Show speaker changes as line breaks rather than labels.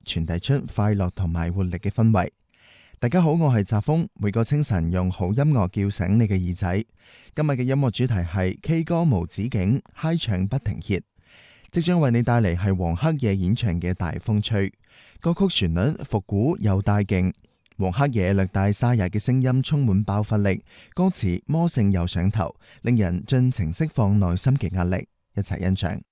傳遞出快樂同埋活力嘅氛圍。大家好，我係澤峰，每個清晨用好音樂叫醒你嘅耳仔。今日嘅音樂主題係 K 歌無止境，嗨唱不停歇。即將為你帶嚟係黃黑野演唱嘅大風吹。歌曲旋律復古又帶勁，黃黑野略帶沙啞嘅聲音充滿爆發力，歌詞魔性又上頭，令人盡情釋放內心嘅壓力。一齊欣賞。